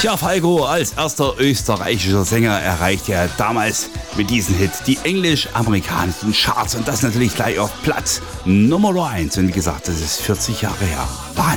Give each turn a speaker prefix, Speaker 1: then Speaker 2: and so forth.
Speaker 1: Tja, Falco als erster österreichischer Sänger erreicht ja damals mit diesem Hit die englisch-amerikanischen Charts und das natürlich gleich auf Platz Nummer 1. Und wie gesagt, das ist 40 Jahre her. Wahnsinn.